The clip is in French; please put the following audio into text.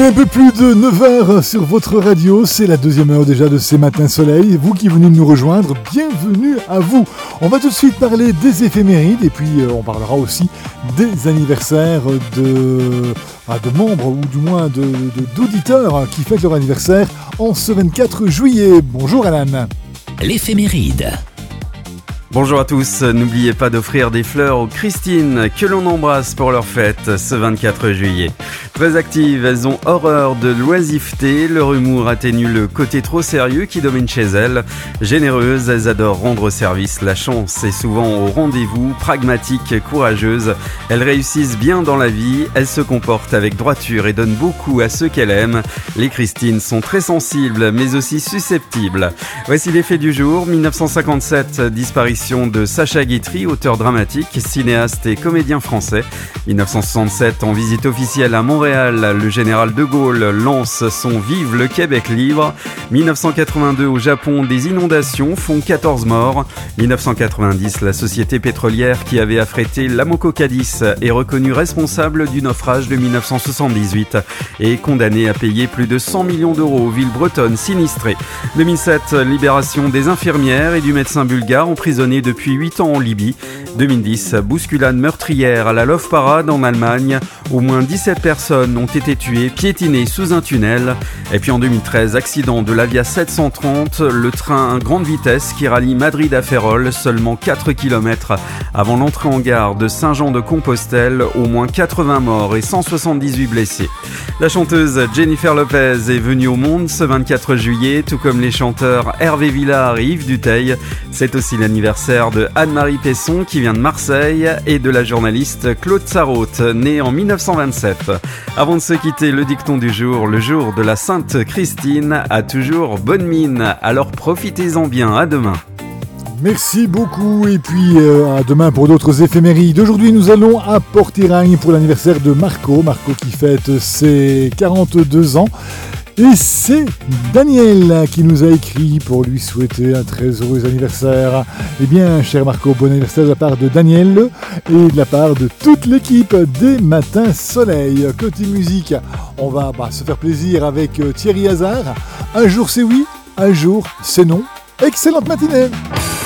Un peu plus de 9h sur votre radio, c'est la deuxième heure déjà de ces matins soleil. Vous qui venez de nous rejoindre, bienvenue à vous. On va tout de suite parler des éphémérides et puis on parlera aussi des anniversaires de membres ou du moins d'auditeurs qui fêtent leur anniversaire en ce 24 juillet. Bonjour Alan. L'éphéméride. Bonjour à tous, n'oubliez pas d'offrir des fleurs aux Christine que l'on embrasse pour leur fête ce 24 juillet. Très actives, elles ont horreur de l'oisiveté, leur humour atténue le côté trop sérieux qui domine chez elles. Généreuses, elles adorent rendre service, la chance est souvent au rendez-vous, pragmatiques, courageuses. Elles réussissent bien dans la vie, elles se comportent avec droiture et donnent beaucoup à ceux qu'elles aiment. Les Christine sont très sensibles mais aussi susceptibles. Voici les faits du jour. 1957, disparition de Sacha Guitry, auteur dramatique, cinéaste et comédien français. 1967, en visite officielle à Montréal, le général de Gaulle lance son Vive le Québec libre. 1982, au Japon, des inondations font 14 morts. 1990, la société pétrolière qui avait affrété l'Amoco Cadiz est reconnue responsable du naufrage de 1978 et est condamnée à payer plus de 100 millions d'euros aux villes bretonnes sinistrées. 2007, libération des infirmières et du médecin bulgare emprisonné depuis 8 ans en Libye. 2010, bousculade meurtrière à la Love Parade en Allemagne. Au moins 17 personnes ont été tuées, piétinées sous un tunnel. Et puis en 2013, accident de l'Avia 730, le train à grande vitesse qui rallie Madrid à Ferrol, seulement 4 km avant l'entrée en gare de Saint-Jean-de-Compostelle. Au moins 80 morts et 178 blessés. La chanteuse Jennifer Lopez est venue au monde ce 24 juillet, tout comme les chanteurs Hervé Villard et Yves Duteil. C'est aussi l'anniversaire de Anne-Marie Pesson qui vient de Marseille et de la journaliste Claude Sarraute, née en 1927. Avant de se quitter, le dicton du jour, le jour de la Sainte Christine a toujours bonne mine, alors profitez-en bien, à demain. Merci beaucoup et puis à demain pour d'autres éphémérides. Aujourd'hui nous allons à Portiragne pour l'anniversaire de Marco qui fête ses 42 ans. Et c'est Daniel qui nous a écrit pour lui souhaiter un très heureux anniversaire. Eh bien, cher Marco, bon anniversaire de la part de Daniel et de la part de toute l'équipe des Matins Soleil. Côté musique, on va se faire plaisir avec Thierry Hazard. Un jour c'est oui, un jour c'est non. Excellente matinée!